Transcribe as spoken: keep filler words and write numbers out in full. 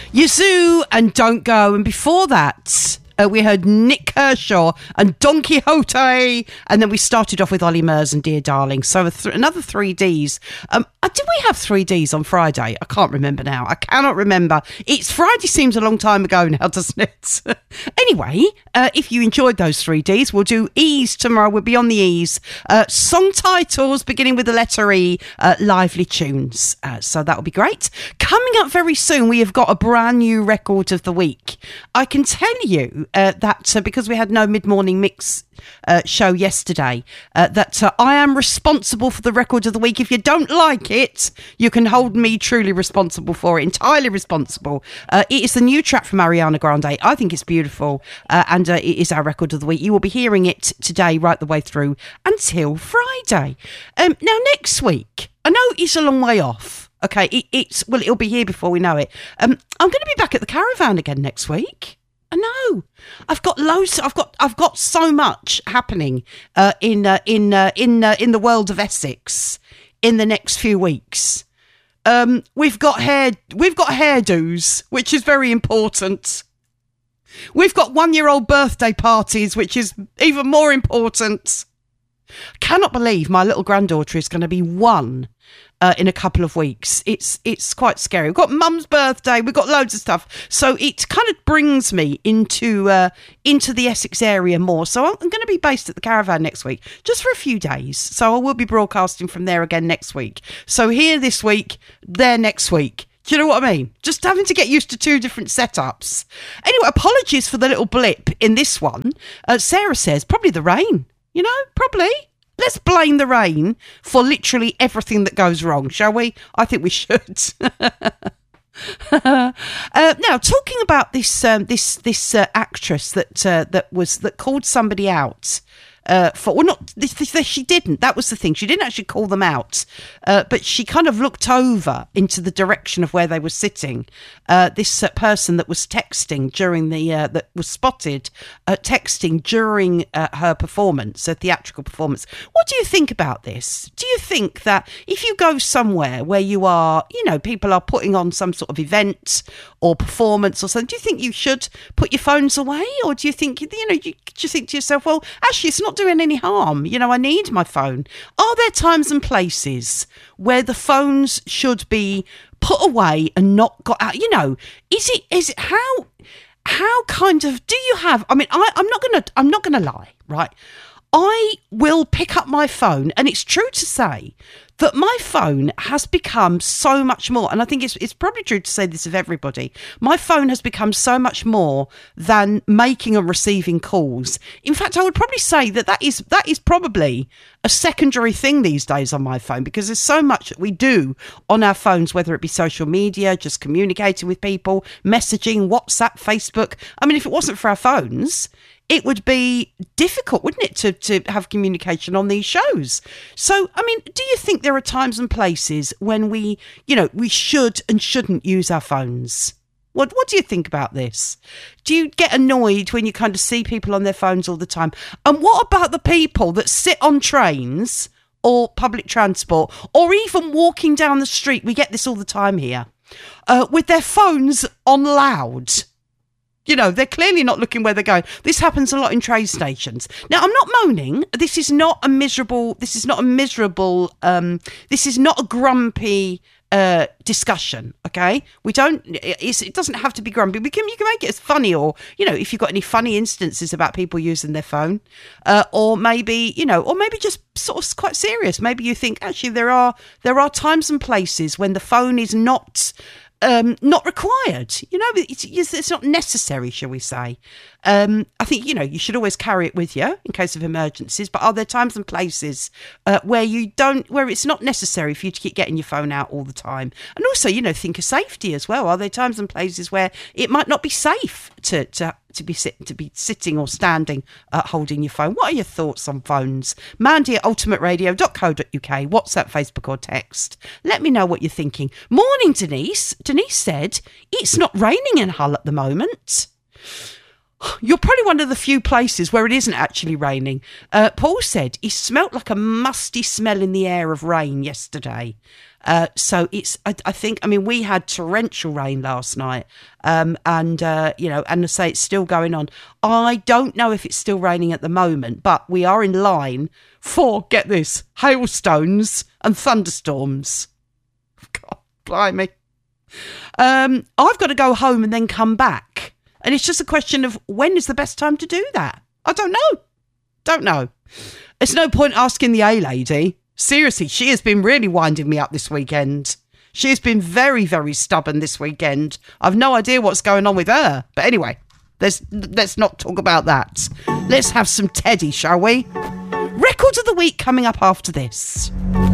Yazoo and Don't Go. And before that, uh, we heard Nick Kershaw and Don Quixote. And then we started off with Ollie Murs and Dear Darling. So th- another three Ds. Um, uh, did we have three Ds on Friday? I can't remember now. I cannot remember. It's Friday seems a long time ago now, doesn't it? Anyway, uh, if you enjoyed those three Ds, we'll do E's tomorrow. We'll be on the E's. Uh, song titles beginning with the letter E, uh, lively tunes. Uh, so that'll be great. Coming up very soon, we have got a brand new record of the week. I can tell you uh, that uh, because we had no mid-morning mix uh, show yesterday, uh, that uh, I am responsible for the record of the week. If you don't like it, you can hold me truly responsible for it, entirely responsible. Uh, it is the new track from Ariana Grande. I think it's beautiful, uh, and uh, it is our record of the week. You will be hearing it today right the way through until Friday. Um, now, next week, I know it's a long way off. Okay, it, it's, well, it'll be here before we know it. Um, I'm going to be back at the Caravan again next week. I know. I've got loads. I've got. I've got so much happening uh, in uh, in uh, in uh, in the world of Essex in the next few weeks. Um, we've got hair. We've got hairdos, which is very important. We've got one-year-old birthday parties, which is even more important. Cannot believe my little granddaughter is going to be one uh, in a couple of weeks. It's it's quite scary. We've got mum's birthday. We've got loads of stuff. So it kind of brings me into uh, into the Essex area more. So I'm, I'm going to be based at the Caravan next week, just for a few days. So I will be broadcasting from there again next week. So here this week, there next week. Do you know what I mean? Just having to get used to two different setups. Anyway, apologies for the little blip in this one. Uh, Sarah says, probably the rain. You know, probably. Let's blame the rain for literally everything that goes wrong, shall we? I think we should. uh, now, talking about this um, this this uh, actress that uh, that was that called somebody out. Uh, for well, not this, this, this, she didn't. That was the thing. She didn't actually call them out, uh, but she kind of looked over into the direction of where they were sitting. Uh, this uh, person that was texting during the uh, that was spotted uh, texting during uh, her performance, a theatrical performance. What do you think about this? Do you think that if you go somewhere where you are, you know, people are putting on some sort of event or performance or something, do you think you should put your phones away, or do you think you know you just think to yourself, well, actually, it's not doing any harm. You know, I need my phone. Are there times and places where the phones should be put away and not got out? You know, is it, is it, how, how kind of, do you have, I mean, I, I'm not going to, I'm not going to lie, right? I will pick up my phone, and it's true to say that my phone has become so much more, and I think it's it's probably true to say this of everybody, my phone has become so much more than making and receiving calls. In fact, I would probably say that that is, that is probably a secondary thing these days on my phone, because there's so much that we do on our phones, whether it be social media, just communicating with people, messaging, WhatsApp, Facebook. I mean, if it wasn't for our phones, it would be difficult, wouldn't it, to, to have communication on these shows? So, I mean, do you think there are times and places when we, you know, we should and shouldn't use our phones? What What do you think about this? Do you get annoyed when you kind of see people on their phones all the time? And what about the people that sit on trains or public transport, or even walking down the street? We get this all the time here, uh, with their phones on loud. You know, they're clearly not looking where they're going. This happens a lot in train stations. Now, I'm not moaning. This is not a miserable, this is not a miserable, um, this is not a grumpy uh, discussion, okay? We don't, it's, it doesn't have to be grumpy. We can, you can make it as funny, or, you know, if you've got any funny instances about people using their phone, uh, or maybe, you know, or maybe just sort of quite serious. Maybe you think, actually, there are, there are times and places when the phone is not, Um, not required, you know, it's, it's not necessary, shall we say. Um, I think, you know, you should always carry it with you in case of emergencies, but are there times and places uh, where you don't, where it's not necessary for you to keep getting your phone out all the time? And also, you know, think of safety as well. Are there times and places where it might not be safe to, to, to be sit, to be sitting or standing uh, holding your phone? What are your thoughts on phones? Mandy at ultimate radio dot co dot uk, WhatsApp, Facebook or text. Let me know what you're thinking. Morning, Denise. Denise said, it's not raining in Hull at the moment. You're probably one of the few places where it isn't actually raining. Uh, Paul said he smelt like a musty smell in the air of rain yesterday. Uh, so it's, I, I think, I mean, we had torrential rain last night, um, and, uh, you know, and I say it's still going on. I don't know if it's still raining at the moment, but we are in line for, get this, hailstones and thunderstorms. God, blimey. Um, I've got to go home and then come back. And it's just a question of when is the best time to do that? I don't know. Don't know. It's no point asking the A-lady. Seriously, she has been really winding me up this weekend. She has been very, very stubborn this weekend. I've no idea what's going on with her. But anyway, let's, let's not talk about that. Let's have some Teddy, shall we? Records of the week coming up after this.